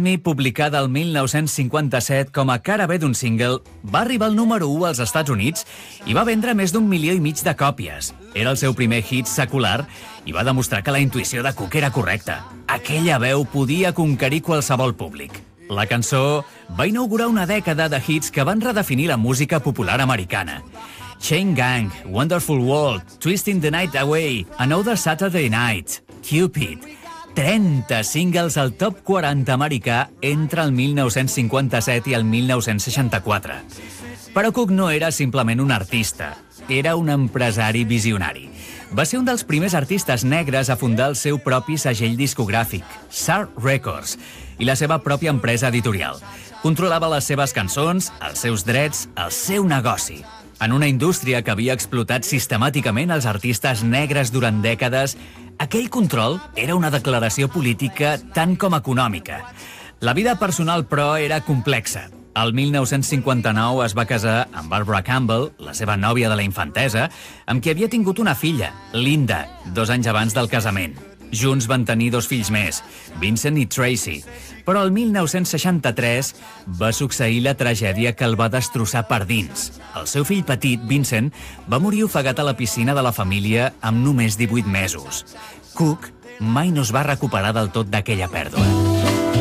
Me", publicada el 1957 com a cara B d'un single, va arribar al número 1 als Estats Units i va vendre més d'1,5 milió de còpies. Era el seu primer hit secular i va demostrar que la intuïció de Cook era correcta. Aquella veu podia conquerir qualsevol públic. La cançó va inaugurar una dècada de hits que van redefinir la música popular americana. Chain Gang, Wonderful World, Twisting the Night Away, Another Saturday Night, Cupid... 30 singles al top 40 americà entre el 1957 i el 1964. Però Cook no era simplement un artista, era un empresari visionari. Va ser un dels primers artistes negres a fundar el seu propi segell discogràfic, SAR Records, i la seva pròpia empresa editorial. Controlava les seves cançons, els seus drets, el seu negoci. En una indústria que havia explotat sistemàticament els artistes negres durant dècades, aquell control era una declaració política tant com econòmica. La vida personal, però, era complexa. El 1959 es va casar amb Barbara Campbell, la seva nòvia de la infantesa, amb qui havia tingut una filla, Linda, 2 anys abans del casament. Junts van tenir 2 fills més, Vincent i Tracy. Però el 1963 va succeir la tragèdia que el va destrossar per dins. El seu fill petit, Vincent, va morir ofegat a la piscina de la família amb només 18 mesos. Cook mai no es va recuperar del tot d'aquella pèrdua.